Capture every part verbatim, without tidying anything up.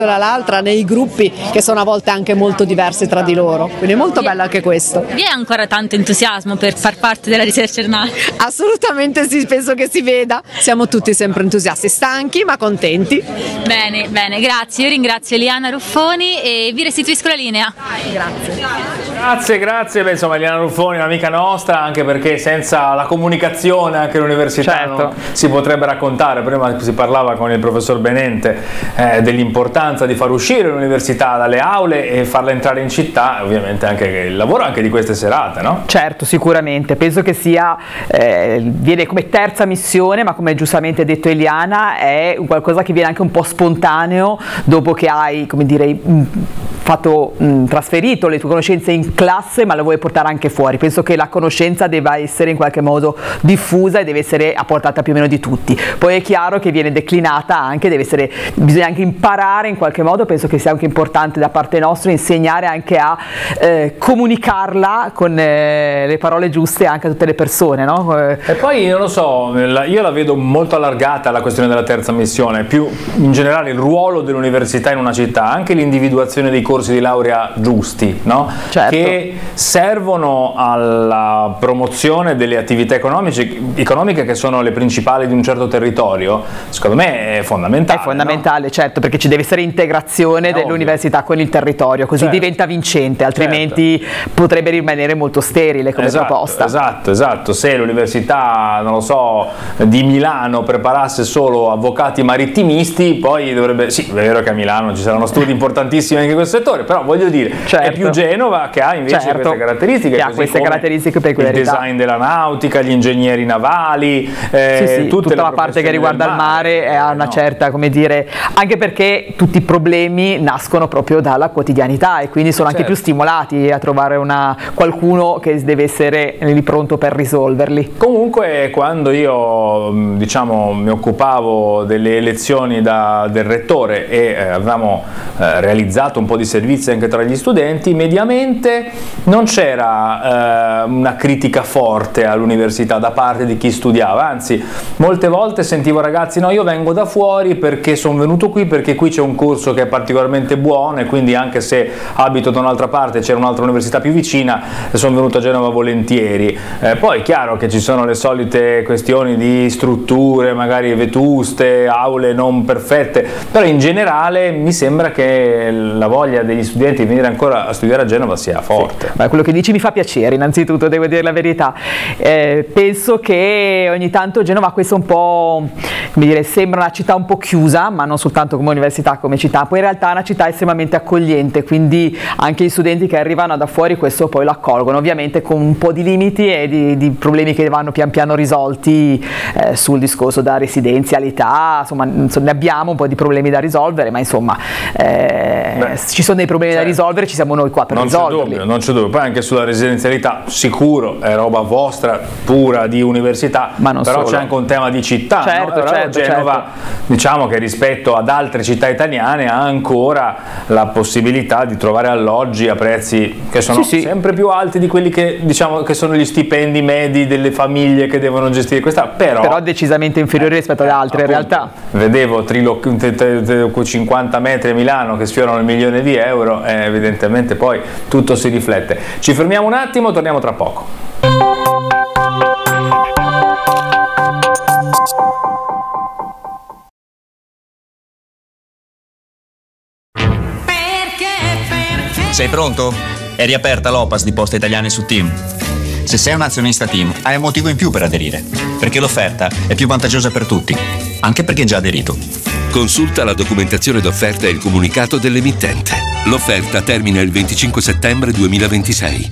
l'altra nei gruppi che sono a volte anche molto diversi tra di loro, quindi è molto bello anche questo. Vi è ancora tanto entusiasmo per far parte della Researcher Night? Assolutamente sì, penso che si veda, siamo tutti sempre entusiasti, stanchi ma contenti. Bene, bene, grazie, io ringrazio Eliana Ruffoni e vi restituisco la linea. Grazie. Grazie, grazie, beh, insomma Eliana Ruffoni è un'amica nostra, anche perché senza la comunicazione anche all'università certo. non si potrebbe raccontare. Prima si parlava con il professor Benente eh, dell'importanza di far uscire l'università dalle aule e farla entrare in città, ovviamente anche il lavoro anche di queste serate, no? Certo, sicuramente, penso che sia, eh, viene come terza missione, ma come giustamente detto Eliana, è qualcosa che viene anche un po' spontaneo dopo che hai, come dire, fatto, mh, trasferito le tue conoscenze in classe, ma le vuoi portare anche fuori. Penso che la conoscenza debba essere in qualche modo diffusa e deve essere a portata più o meno di tutti. Poi è chiaro che viene declinata anche, deve essere, bisogna anche imparare in qualche modo, penso che sia anche importante da parte nostra insegnare anche a eh, comunicarla con eh, le parole giuste anche a tutte le persone, no? E poi non lo so, io la vedo molto allargata la questione della terza missione, più in generale il ruolo dell'università in una città, anche l'individuazione dei corsi di laurea giusti, no? Certo. Che servono alla promozione delle attività economiche, economiche che sono le principali di un certo territorio. Secondo me è fondamentale. È fondamentale, no? Certo, perché ci deve essere integrazione È dell'università ovvio. con il territorio, così certo. diventa vincente, altrimenti certo. potrebbe rimanere molto sterile come esatto, proposta. Esatto, esatto. Se l'università, non lo so, di Milano preparasse solo avvocati marittimisti, poi dovrebbe, sì, è vero che a Milano ci saranno studi importantissimi anche in questo settore, però voglio dire, certo. è più Genova che ha invece certo. queste caratteristiche, che ha queste caratteristiche e peculiarità. Il design della nautica, gli ingegneri navali, eh, sì, sì, tutte tutta le la parte che riguarda il mare eh, ha una no. certa, come dire, anche perché tutti i problemi nascono proprio dalla quotidianità e quindi sono anche certo. più stimolati a trovare una, qualcuno che deve essere lì pronto per risolverli. Comunque quando io diciamo mi occupavo delle elezioni da, del rettore e eh, avevamo eh, realizzato un po' di servizi anche tra gli studenti, mediamente non c'era eh, una critica forte all'università da parte di chi studiava, anzi molte volte sentivo ragazzi no io vengo da fuori perché sono venuto qui perché qui c'è un corso che è particolarmente buono e quindi anche se abito da un'altra parte c'era un'altra università più vicina sono venuto a Genova volentieri. Eh, poi è chiaro che ci sono le solite questioni di strutture magari vetuste, aule non perfette, però in generale mi sembra che la voglia degli studenti di venire ancora a studiare a Genova sia forte. Sì. Beh, quello che dici mi fa piacere, innanzitutto devo dire la verità. Eh, penso che ogni tanto Genova questo un po', come dire, sembra una città un po' chiusa, ma non soltanto come università, come città, poi in realtà è una città estremamente accogliente, quindi anche gli studenti che arrivano da fuori questo poi lo accolgono, ovviamente con un po' di limiti e di, di problemi che vanno pian piano risolti eh, sul discorso da residenzialità, insomma, insomma ne abbiamo un po' di problemi da risolvere, ma insomma eh, Beh, ci sono dei problemi certo. da risolvere, ci siamo noi qua per non risolverli. C'è dubbio, non c'è dubbio, poi anche sulla residenzialità sicuro è roba vostra pura di università, ma non però solo. C'è anche un tema di città, certo, no? certo, Genova certo. diciamo che rispetto ad altre città italiane ha ancora la possibilità di trovare alloggi a prezzi che sono sì, sì. sempre più alti di quelli che diciamo che sono gli stipendi medi delle famiglie che devono gestire questa, però, però decisamente inferiori rispetto ad altre appunto, in realtà. Vedevo triloc- cinquanta metri a Milano che sfiorano il milione di euro e evidentemente poi tutto si riflette. Ci fermiamo un attimo, torniamo tra poco. Sei pronto? È riaperta l'O P A S di Poste Italiane su Team. Se sei un azionista Team, hai un motivo in più per aderire, perché l'offerta è più vantaggiosa per tutti, anche per chi è già aderito. Consulta la documentazione d'offerta e il comunicato dell'emittente. L'offerta termina il venticinque settembre duemilaventisei.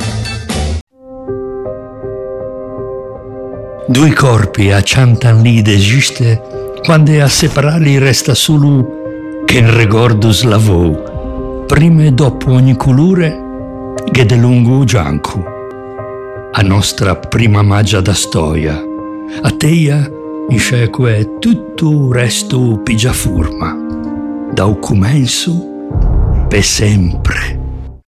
Due corpi acciantan lì d'esiste, quando a separarli resta solo che il ricordo slavò, prima e dopo ogni colore, che de lungo gianco. A nostra prima magia da storia, a teia, in è tutto resto pigia forma, da un comenzo per sempre.